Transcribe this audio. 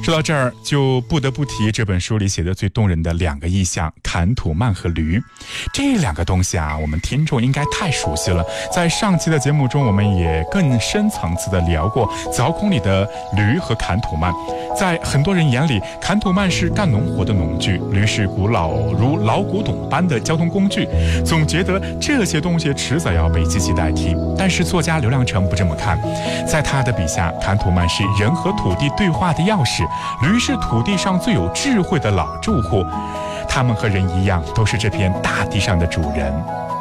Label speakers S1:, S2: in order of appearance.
S1: 说到这儿，就不得不提这本书里写的最动人的2个意象：坎土曼和驴。这2个东西啊，我们听众应该太熟悉了。在上期的节目中，我们也更深层次的聊过凿孔里的驴和坎土曼。在很多人眼里，坎土曼是干农活的农具，驴是古老如老古董般的交通工具，总觉得这些东西迟早要被机器代替。但是作家刘亮程不这么看，在他的笔下，坎土曼是人和土地对话的钥匙，驴是土地上最有智慧的老住户，他们和人一样，都是这片大地上的主人。